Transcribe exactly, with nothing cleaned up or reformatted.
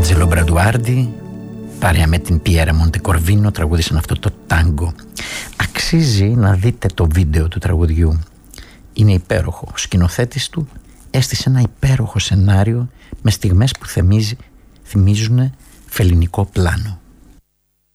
Άντζελο Μπραντουάρντι, παρέα με την Πιέρα Μοντεκορβίνο, τραγούδισαν αυτό το τάγκο. Αξίζει να δείτε το βίντεο του τραγουδιού. Είναι υπέροχο. Ο σκηνοθέτης του έστησε ένα υπέροχο σενάριο με στιγμές που θυμίζει, θυμίζουν φελληνικό πλάνο.